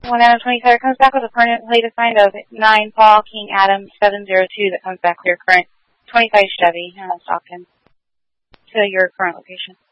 1 Adam 23 comes back with a permanent plate assigned of 9 Paul King Adam 702 that comes back to your current 25 Chevy, Stockton, to your current location.